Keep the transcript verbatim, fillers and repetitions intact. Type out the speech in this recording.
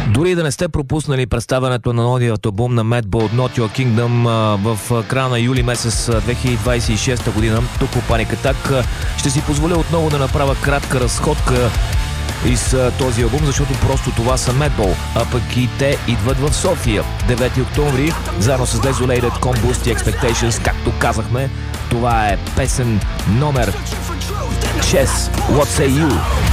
Дори да не сте пропуснали представянето на новият албум на Madball Not Your Kingdom в края на юли месец две хиляди двадесет и шеста година, тук по Panic Attack, ще си позволя отново да направя кратка разходка из този албум, защото просто това са Madball, а пък и те идват в София девети октомври, заедно с Desolated, Combust и Expectations. Както казахме, това е песен номер шест, What Say You.